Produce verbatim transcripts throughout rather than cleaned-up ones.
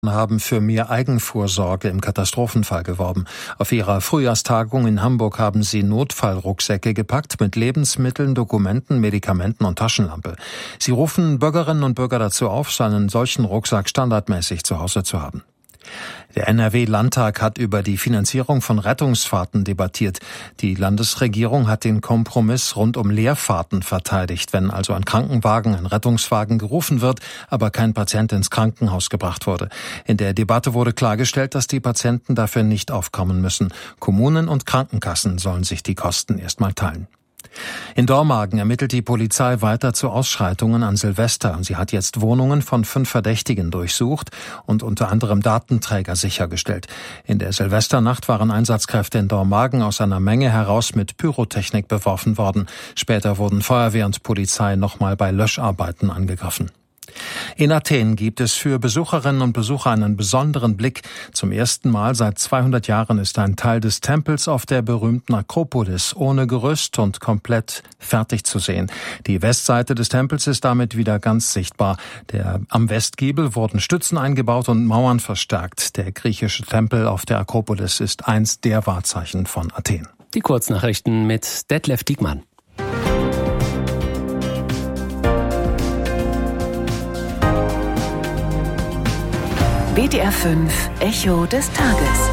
haben für mehr Eigenvorsorge im Katastrophenfall geworben. Auf ihrer Frühjahrstagung in Hamburg haben sie Notfallrucksäcke gepackt mit Lebensmitteln, Dokumenten, Medikamenten und Taschenlampe. Sie rufen Bürgerinnen und Bürger dazu auf, einen solchen Rucksack standardmäßig zu Hause zu haben. Der N R W-Landtag hat über die Finanzierung von Rettungsfahrten debattiert. Die Landesregierung hat den Kompromiss rund um Leerfahrten verteidigt, wenn also ein Krankenwagen, ein Rettungswagen gerufen wird, aber kein Patient ins Krankenhaus gebracht wurde. In der Debatte wurde klargestellt, dass die Patienten dafür nicht aufkommen müssen. Kommunen und Krankenkassen sollen sich die Kosten erstmal teilen. In Dormagen ermittelt die Polizei weiter zu Ausschreitungen an Silvester. Sie hat jetzt Wohnungen von fünf Verdächtigen durchsucht und unter anderem Datenträger sichergestellt. In der Silvesternacht waren Einsatzkräfte in Dormagen aus einer Menge heraus mit Pyrotechnik beworfen worden. Später wurden Feuerwehr und Polizei nochmal bei Löscharbeiten angegriffen. In Athen gibt es für Besucherinnen und Besucher einen besonderen Blick. Zum ersten Mal seit zweihundert Jahren ist ein Teil des Tempels auf der berühmten Akropolis ohne Gerüst und komplett fertig zu sehen. Die Westseite des Tempels ist damit wieder ganz sichtbar. Der, am Westgiebel wurden Stützen eingebaut und Mauern verstärkt. Der griechische Tempel auf der Akropolis ist eins der Wahrzeichen von Athen. Die Kurznachrichten mit Detlef Diekmann. W D R fünf Echo des Tages.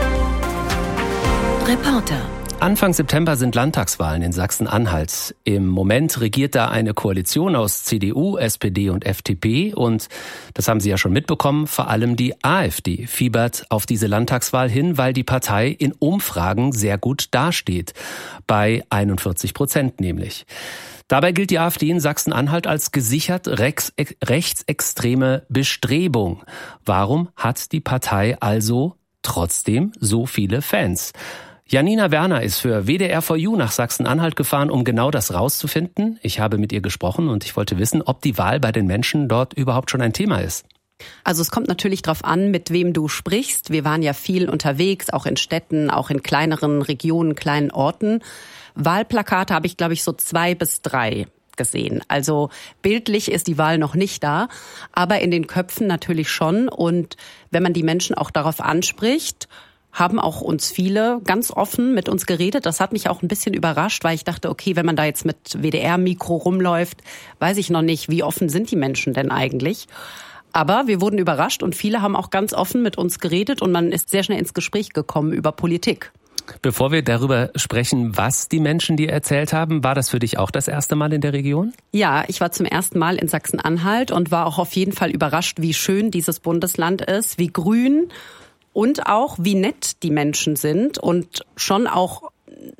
Reporter. Anfang September sind Landtagswahlen in Sachsen-Anhalt. Im Moment regiert da eine Koalition aus C D U, S P D und F D P. Und das haben Sie ja schon mitbekommen, vor allem die AfD fiebert auf diese Landtagswahl hin, weil die Partei in Umfragen sehr gut dasteht. Bei einundvierzig Prozent nämlich. Dabei gilt die AfD in Sachsen-Anhalt als gesichert rechts, rechtsextreme Bestrebung. Warum hat die Partei also trotzdem so viele Fans? Janina Werner ist für W D R vier U nach Sachsen-Anhalt gefahren, um genau das rauszufinden. Ich habe mit ihr gesprochen und ich wollte wissen, ob die Wahl bei den Menschen dort überhaupt schon ein Thema ist. Also es kommt natürlich darauf an, mit wem du sprichst. Wir waren ja viel unterwegs, auch in Städten, auch in kleineren Regionen, kleinen Orten. Wahlplakate habe ich, glaube ich, so zwei bis drei gesehen. Also bildlich ist die Wahl noch nicht da, aber in den Köpfen natürlich schon. Und wenn man die Menschen auch darauf anspricht, haben auch uns viele ganz offen mit uns geredet. Das hat mich auch ein bisschen überrascht, weil ich dachte, okay, wenn man da jetzt mit W D R-Mikro rumläuft, weiß ich noch nicht, wie offen sind die Menschen denn eigentlich. Aber wir wurden überrascht und viele haben auch ganz offen mit uns geredet und man ist sehr schnell ins Gespräch gekommen über Politik. Bevor wir darüber sprechen, was die Menschen dir erzählt haben, war das für dich auch das erste Mal in der Region? Ja, ich war zum ersten Mal in Sachsen-Anhalt und war auch auf jeden Fall überrascht, wie schön dieses Bundesland ist, wie grün und auch wie nett die Menschen sind und schon auch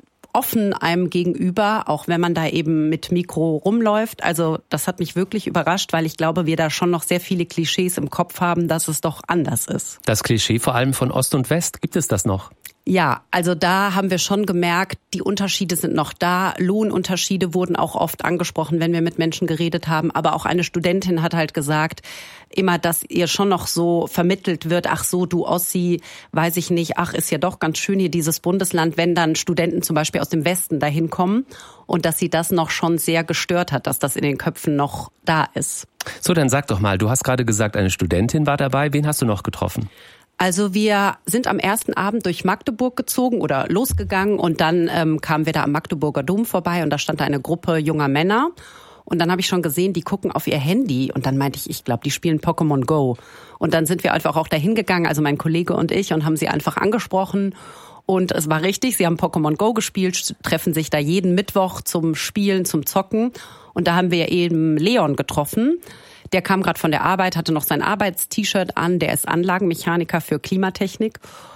offen einem gegenüber, auch wenn man da eben mit Mikro rumläuft. Also das hat mich wirklich überrascht, weil ich glaube, wir da schon noch sehr viele Klischees im Kopf haben, dass es doch anders ist. Das Klischee vor allem von Ost und West, gibt es das noch? Ja, also da haben wir schon gemerkt, die Unterschiede sind noch da. Lohnunterschiede wurden auch oft angesprochen, wenn wir mit Menschen geredet haben. Aber auch eine Studentin hat halt gesagt, immer, dass ihr schon noch so vermittelt wird, ach so, du Ossi, weiß ich nicht, ach, ist ja doch ganz schön hier dieses Bundesland, wenn dann Studenten zum Beispiel aus dem Westen dahin kommen und dass sie das noch schon sehr gestört hat, dass das in den Köpfen noch da ist. So, dann sag doch mal, du hast gerade gesagt, eine Studentin war dabei. Wen hast du noch getroffen? Also wir sind am ersten Abend durch Magdeburg gezogen oder losgegangen und dann ähm, kamen wir da am Magdeburger Dom vorbei und da stand da eine Gruppe junger Männer und dann habe ich schon gesehen, die gucken auf ihr Handy und dann meinte ich, ich glaube, die spielen Pokémon Go und dann sind wir einfach auch dahin gegangen, also mein Kollege und ich, und haben sie einfach angesprochen und es war richtig, sie haben Pokémon Go gespielt, treffen sich da jeden Mittwoch zum Spielen, zum Zocken und da haben wir eben Leon getroffen. Der kam gerade von der Arbeit, hatte noch sein Arbeitst-T-Shirt an, der ist Anlagenmechaniker für Klimatechnik.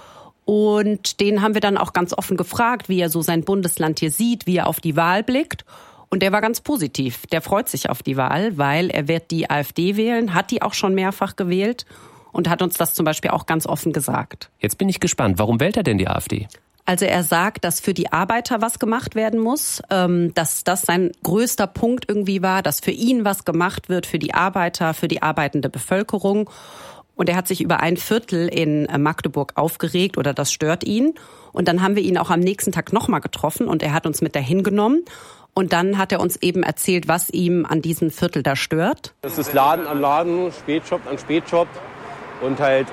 Und den haben wir dann auch ganz offen gefragt, wie er so sein Bundesland hier sieht, wie er auf die Wahl blickt. Und der war ganz positiv. Der freut sich auf die Wahl, weil er wird die AfD wählen, hat die auch schon mehrfach gewählt und hat uns das zum Beispiel auch ganz offen gesagt. Jetzt bin ich gespannt, warum wählt er denn die AfD? Also er sagt, dass für die Arbeiter was gemacht werden muss, dass das sein größter Punkt irgendwie war, dass für ihn was gemacht wird, für die Arbeiter, für die arbeitende Bevölkerung. Und er hat sich über ein Viertel in Magdeburg aufgeregt oder das stört ihn. Und dann haben wir ihn auch am nächsten Tag nochmal getroffen und er hat uns mit dahin genommen. Und dann hat er uns eben erzählt, was ihm an diesem Viertel da stört. Das ist Laden an Laden, Spätshop an Spätshop. Und halt